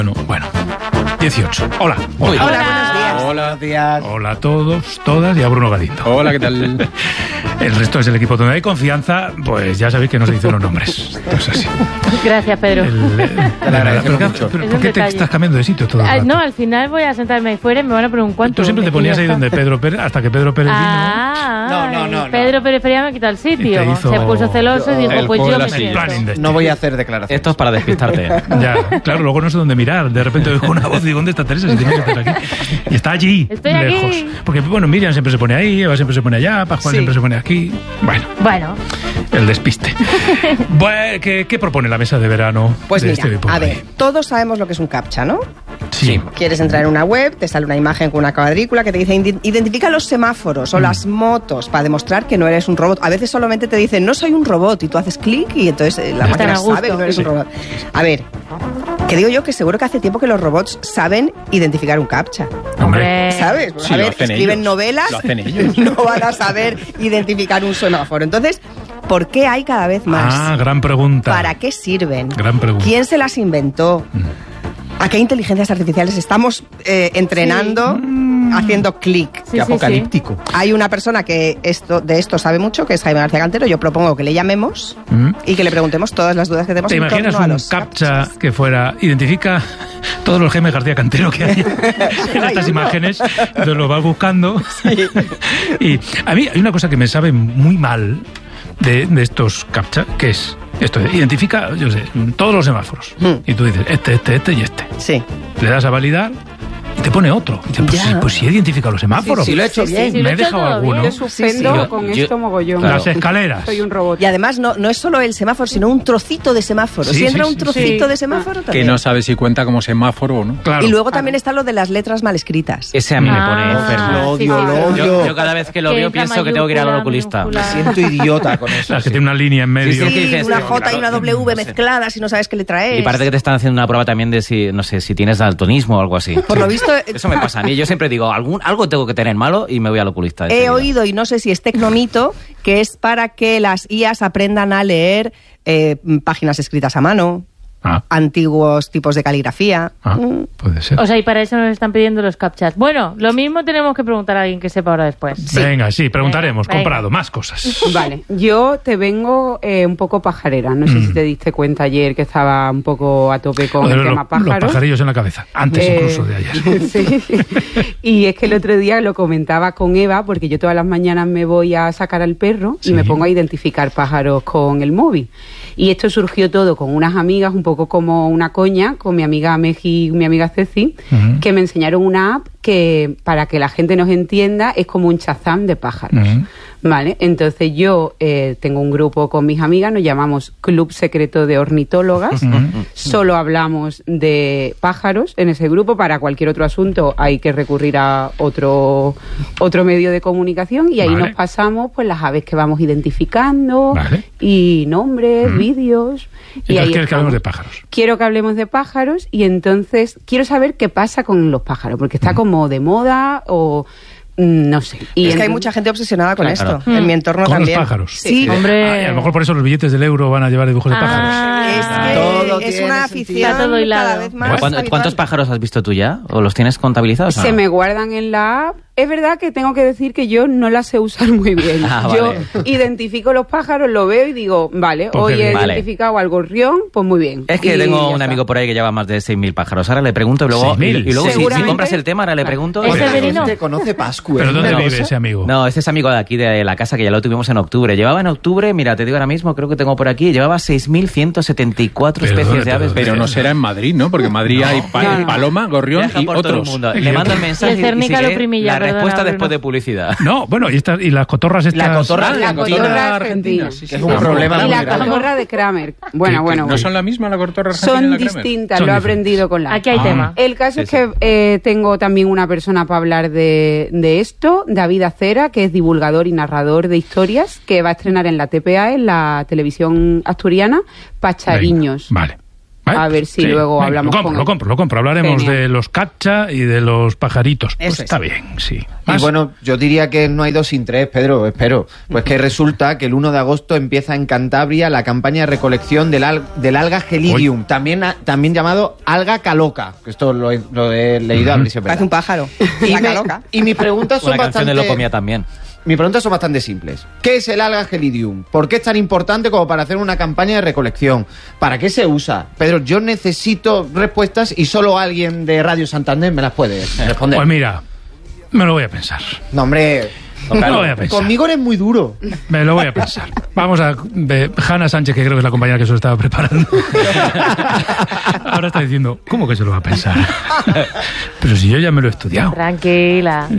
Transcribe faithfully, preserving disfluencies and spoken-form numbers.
Bueno, bueno. dieciocho. Hola. Hola. Hola, buenos días. Hola, buenos días. Hola a todos, todas y a Bruno Galindo. Hola, ¿qué tal? El resto es el equipo donde hay confianza, pues ya sabéis que no se dicen los nombres. Entonces así. Gracias, Pedro. El, eh, Te lo agradecemos pero, mucho. pero, Es ¿por un qué te detalle. estás cambiando de sitio todo el Ah, rato? no, al final voy a sentarme ahí fuera y me van a preguntar cuánto. Tú siempre te ponías ahí donde Pedro Pérez, hasta que Pedro Pérez vino. Ah, No, no, no, no. Pedro Pérez Feria me quitó el Y sitio. te hizo- Se puso celoso y dijo, El pues juego yo de me la quedo. silla. Planning de este. No voy a hacer declaraciones. Esto es para despistarte. Ya, claro, luego no sé dónde mirar. De repente oigo una voz y digo, ¿dónde está Teresa? Si tiene que estar aquí. Y está allí, Estoy lejos. aquí. Porque, bueno, Miriam siempre se pone ahí, Eva siempre se pone allá, Pascual Sí. siempre se pone aquí. Bueno, Bueno, el despiste. Bueno, ¿qué, qué propone la mesa de verano? Pues de mira, este Popurrí? a ver, todos sabemos lo que es un captcha, ¿no? Sí. Quieres entrar en una web, te sale una imagen con una cuadrícula que te dice "Indi- identifica los semáforos o Mm. las motos para demostrar que no eres un robot". A veces solamente te dicen no soy un robot y tú haces clic y entonces eh, la Están máquina a gusto. sabe que no eres Sí. un robot. A ver, que digo yo que seguro que hace tiempo que los robots saben identificar un captcha. hombre. ¿Sabes? Sí, a lo ver, hacen escriben ellos. novelas Lo hacen ellos. y no van a saber identificar un semáforo. Entonces, ¿por qué hay cada vez más? Ah, gran pregunta. ¿Para qué sirven? Gran pregunta. ¿Quién se las inventó? ¿A qué inteligencias artificiales estamos eh, entrenando haciendo clic? Sí, Qué sí, apocalíptico. Hay una persona que esto de esto sabe mucho, que es Jaime García Cantero. Yo propongo que le llamemos Mm. y que le preguntemos todas las dudas que tenemos ¿Te en imaginas torno a un los captcha que fuera, identifica todos los Jaime García Cantero que hay en estas imágenes, entonces lo vas buscando? Y a mí hay una cosa que me sabe muy mal de, de estos captcha, que es esto, de identifica, yo sé, todos los semáforos. Hmm. Y tú dices, este, este, este y este. Sí. Le das a validar y te pone otro. Y dices, pues, Ya. sí, pues sí he identificado los semáforos. Sí, sí, lo he hecho Sí, bien. sí, lo me he he hecho dejado todo alguno. bien. Yo suspendo Sí, sí. con Yo- esto mogollón. Las escaleras. Soy un robot. Y además no, no es solo el semáforo, sino un trocito de semáforo. Sí, si entra sí, un sí, trocito sí. de semáforo Que también. no sabe si cuenta como semáforo o no. Claro. Y luego también está lo de las letras mal escritas. Ese a mí me Ah, pone enfermo. Lo odio, sí, lo sí. Yo, odio. yo cada vez que lo Que veo entra pienso que tengo que ir al mayúscula, oculista. minúscula. Siento idiota con eso. Las que sí. tienen una línea en medio. Sí, sí, Sí, que dices, una sí, J y una claro. W Sí. mezcladas y no sabes qué letra es. Y parece que te están haciendo una prueba también de si, no sé, si tienes daltonismo o algo así. Por lo visto, eh, Eso me pasa a mí. Yo siempre digo, algún, algo tengo que tener malo y me voy al oculista. he enseguida. oído, y no sé si es tecnomito, que es para que las I As aprendan a leer eh, páginas escritas a mano, Ah, antiguos tipos de caligrafía. ah, Mm. puede ser. O sea, y para eso nos están pidiendo los captchas. Bueno, lo mismo tenemos que preguntar a alguien que sepa ahora después. Venga, sí, preguntaremos. Venga, venga. Comprado, más cosas. Vale, yo te vengo eh, un poco pajarera. No sé Mm. si te diste cuenta ayer que estaba un poco a tope con Joder, el lo- tema pájaros. Los pajarillos en la cabeza. Antes Eh, incluso de ayer. Sí. Y es que el otro día lo comentaba con Eva, porque yo todas las mañanas me voy a sacar al perro y Sí. me pongo a identificar pájaros con el móvil. Y esto surgió todo con unas amigas, un poco como una coña, con mi amiga Meji y mi amiga Ceci, Ujú. que me enseñaron una app que, para que la gente nos entienda, es como un Shazam de pájaros. Ujú. Vale, entonces yo eh, tengo un grupo con mis amigas, nos llamamos Club Secreto de Ornitólogas, solo hablamos de pájaros en ese grupo. Para cualquier otro asunto hay que recurrir a otro otro medio de comunicación y ahí Vale. nos pasamos pues las aves que vamos identificando Vale. y nombres, vídeos. Y Y ahí entonces quieres que hablemos estamos. de pájaros. Quiero que hablemos de pájaros y entonces quiero saber qué pasa con los pájaros, porque está como de moda o mm, no sé. Y es que hay entonces- mucha gente obsesionada con Claro. esto. En mi entorno Con los también. pájaros. Sí. Hombre. Ah, y a lo mejor por eso los billetes del euro van a llevar dibujos de pájaros. Ah, Es que Todo es tiene una sentido. afición Está todo hilado. cada vez más ¿Cuánto- habitual. ¿Cuántos pájaros has visto tú ya? ¿O los tienes contabilizados? o Se no? me guardan en la app. Es verdad que tengo que decir que yo no la sé usar muy bien. Ah, yo vale. identifico los pájaros, lo veo y digo, vale, Pues hoy qué he bien. Vale. identificado al gorrión, pues muy bien. Es que Y tengo ya un está. amigo por ahí que lleva más de seis mil pájaros. Ahora le pregunto y luego, y, seis mil. y luego si, si Seguramente. compras el tema, ahora le pregunto. ¿Es y- Severino? Te conoce Pascu. ¿Pero ¿eh? dónde Una vive cosa. ese amigo? No, este es amigo de aquí, de la casa, que ya lo tuvimos en octubre. Llevaba en octubre, mira, te digo ahora mismo, creo que tengo por aquí, llevaba seis mil ciento setenta y cuatro Pero especies ¿dónde de te aves. lo- Pero no será en Madrid, ¿no? Porque en Madrid hay pa- No, no. paloma, gorrión Viaja y por todo el otros. mundo. Y Le mando el otros. mensaje Y el y Cernica sigue lo primilla, la perdona, respuesta Bruno. después de publicidad. No, bueno, y, estas, y las cotorras estas... La cotorra, La la cotorra cotorra argentina. argentina. sí, Que sí. es un problema Y muy la grave. cotorra de Kramer. Bueno, Que- bueno, ¿No bueno. son la misma la cotorra argentina y Son la Kramer? distintas, Son lo he diferentes. aprendido con la Aquí hay Ah. tema. El caso Sí, es que eh, tengo también una persona para hablar de, de esto, David Acera, que es divulgador y narrador de historias, que va a estrenar en la T P A, en la televisión asturiana, Pachariños. Venga, vale. A ver si Sí, luego venga, hablamos lo compro, con lo él. compro, lo compro. Hablaremos Genial. de los captcha y de los pajaritos. Pues Eso está es. bien, sí. Y ¿Más? bueno, yo diría que no hay dos sin tres, Pedro, espero. Pues que resulta que el uno de agosto empieza en Cantabria la campaña de recolección del, al- del alga Gelidium, también, a- también llamado alga caloca, que esto lo he, lo he leído a ver si es verdad. Parece un pájaro. Y, La me- caloca. y mis preguntas son Una canción de bastante... lo comía también. Mis preguntas son bastante simples. ¿Qué es el alga Gelidium? ¿Por qué es tan importante como para hacer una campaña de recolección? ¿Para qué se usa? Pedro, yo necesito respuestas y solo alguien de Radio Santander me las puede responder. Pues mira, me lo voy a pensar. No, hombre, Me lo voy a pensar. conmigo eres muy duro. Me lo voy a pensar. Vamos a... de Hanna Sánchez, que creo que es la compañera que se lo estaba preparando. Ahora está diciendo, ¿cómo que se lo va a pensar? Pero si yo ya me lo he estudiado. Tranquila.